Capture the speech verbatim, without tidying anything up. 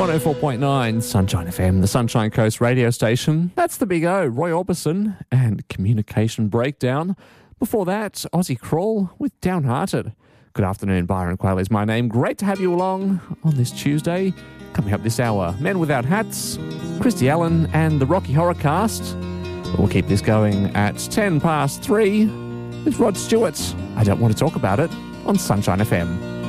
one oh four point nine Sunshine F M, the Sunshine Coast radio station. That's the Big O, Roy Orbison and Communication Breakdown. Before that, Aussie Crawl with Downhearted. Good afternoon, Byron Quayle is my name. Great to have you along on this Tuesday. Coming up this hour, Men Without Hats, Christy Allen and the Rocky Horror Cast. We'll keep this going at ten past three with Rod Stewart. I Don't Want to Talk About It on Sunshine F M.